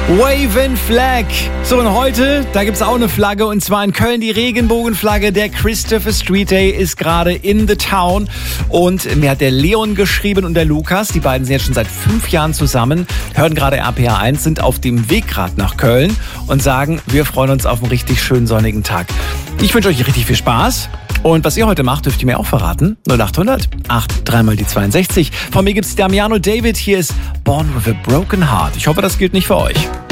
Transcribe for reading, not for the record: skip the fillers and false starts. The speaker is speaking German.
Waving Flag. So, und heute, da gibt's auch eine Flagge, und zwar in Köln die Regenbogenflagge. Der Christopher Street Day ist gerade in the town. Und mir hat der Leon geschrieben und der Lukas, die beiden sind jetzt schon seit 5 Jahren zusammen, hören gerade RPA 1, sind auf dem Weg gerade nach Köln und sagen, wir freuen uns auf einen richtig schönen sonnigen Tag. Ich wünsche euch richtig viel Spaß. Und was ihr heute macht, dürft ihr mir auch verraten. 0800 83 mal die 62. Von mir gibt's Damiano David. Hier ist Born with a Broken Heart. Ich hoffe, das gilt nicht für euch.